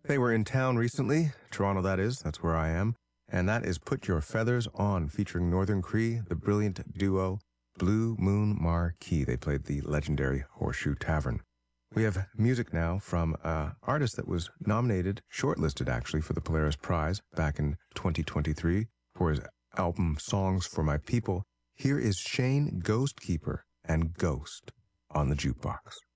They were in town recently, Toronto that is, that's where I am, and that is Put Your Feathers On, featuring Northern Cree, the brilliant duo Blue Moon Marquee. They played the legendary Horseshoe Tavern. We have music now from an artist that was nominated, shortlisted actually, for the Polaris Prize back in 2023 for his album Songs for My People. Here is Shane Ghostkeeper and Ghost on the Jukebox.